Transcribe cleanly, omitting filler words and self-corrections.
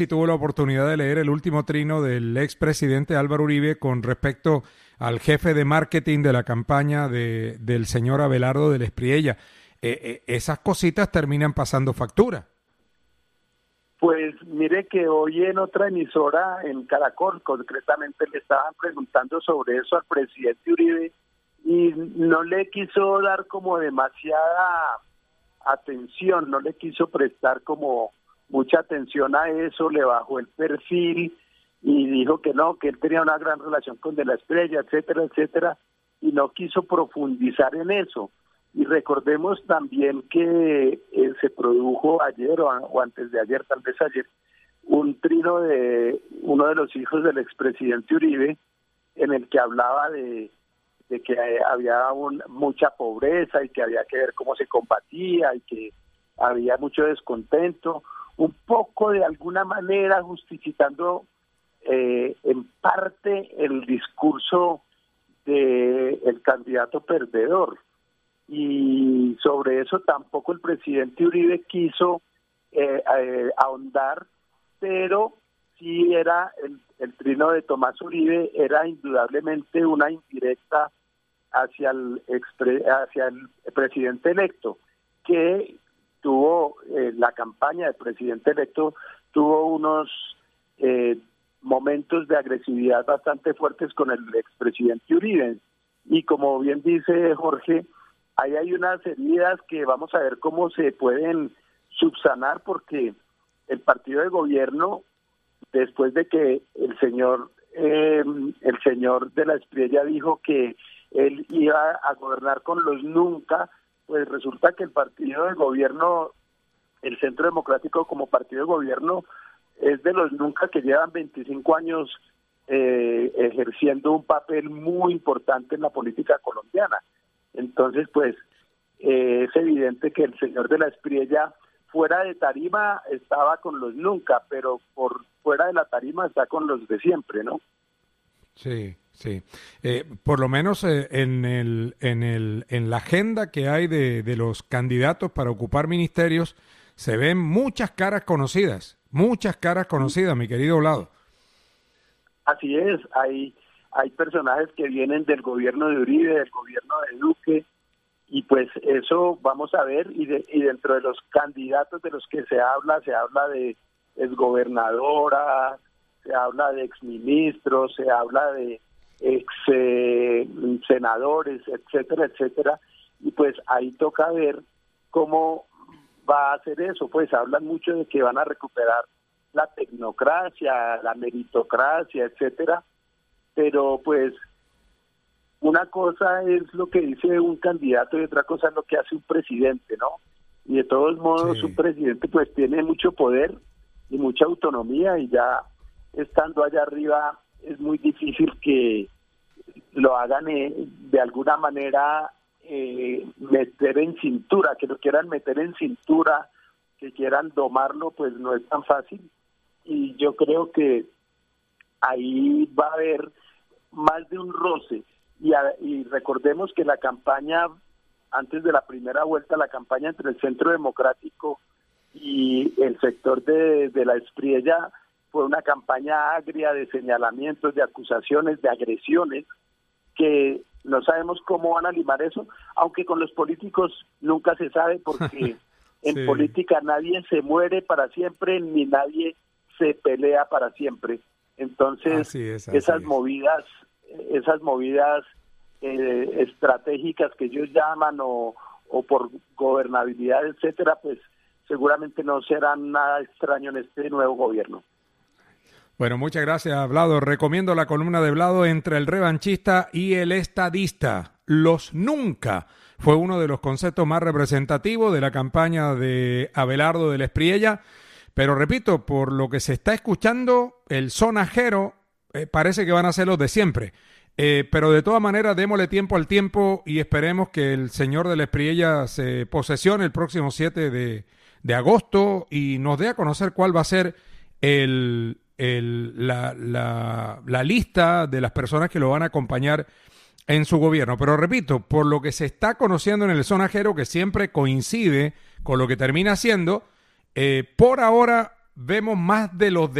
Si tuvo la oportunidad de leer el último trino del expresidente Álvaro Uribe con respecto al jefe de marketing de la campaña del señor Abelardo del Espriella. Esas cositas terminan pasando factura. Pues mire que hoy en otra emisora, en Caracol, concretamente le estaban preguntando sobre eso al presidente Uribe y no le quiso dar como demasiada atención, no le quiso prestar como mucha atención a eso, le bajó el perfil y dijo que no, que él tenía una gran relación con De la Espriella, etcétera, etcétera, y no quiso profundizar en eso. Y recordemos también que se produjo ayer o antes de ayer, tal vez ayer, un trino de uno de los hijos del expresidente Uribe en el que hablaba de que había mucha pobreza y que había que ver cómo se combatía y que había mucho descontento, un poco de alguna manera justificando en parte el discurso del candidato perdedor. Y sobre eso tampoco el presidente Uribe quiso ahondar, pero sí era el trino de Tomás Uribe era indudablemente una indirecta hacia el presidente electo, que tuvo la campaña del presidente electo, tuvo unos momentos de agresividad bastante fuertes con el expresidente Uribe. Y como bien dice Jorge, ahí hay unas heridas que vamos a ver cómo se pueden subsanar, porque el partido de gobierno, después de que el señor De la Espriella dijo que él iba a gobernar con los nunca, pues resulta que el partido de gobierno, el Centro Democrático como partido de gobierno, es de los nunca que llevan 25 años ejerciendo un papel muy importante en la política colombiana. Entonces, pues, es evidente que el señor De la Espriella, fuera de tarima, estaba con los nunca, pero por fuera de la tarima está con los de siempre, ¿no? Sí, sí. Por lo menos en la agenda que hay de los candidatos para ocupar ministerios, se ven muchas caras conocidas, mi querido Vlado. Así es, hay personajes que vienen del gobierno de Uribe, del gobierno de Duque, y pues eso vamos a ver, y dentro de los candidatos de los que se habla de exgobernadora, se habla de exministros, se habla de ex senadores, etcétera, etcétera, y pues ahí toca ver cómo va a hacer eso. Pues hablan mucho de que van a recuperar la tecnocracia, la meritocracia, etcétera, pero pues una cosa es lo que dice un candidato y otra cosa es lo que hace un presidente, ¿no? Y de todos modos, sí, un presidente pues tiene mucho poder y mucha autonomía, y ya estando allá arriba es muy difícil que lo hagan de alguna manera meter en cintura, que lo quieran meter en cintura, que quieran domarlo, pues no es tan fácil. Y yo creo que ahí va a haber más de un roce. Y recordemos que la campaña, antes de la primera vuelta, la campaña entre el Centro Democrático y el sector de la Espriella fue una campaña agria de señalamientos, de acusaciones, de agresiones, que no sabemos cómo van a limar eso, aunque con los políticos nunca se sabe, porque en sí, política nadie se muere para siempre, ni nadie se pelea para siempre. Entonces, así es. Esas movidas estratégicas que ellos llaman o por gobernabilidad, etcétera, pues seguramente no serán nada extraño en este nuevo gobierno. Bueno, muchas gracias, Vlado. Recomiendo la columna de Vlado entre el revanchista y el estadista. Los nunca fue uno de los conceptos más representativos de la campaña de Abelardo del Espriella. Pero repito, por lo que se está escuchando, el sonajero parece que van a ser los de siempre. Pero de todas maneras, démosle tiempo al tiempo y esperemos que el señor de la Espriella se posesione el próximo 7 de agosto y nos dé a conocer cuál va a ser la lista de las personas que lo van a acompañar en su gobierno. Pero repito, por lo que se está conociendo en el sonajero, que siempre coincide con lo que termina siendo, por ahora vemos más de los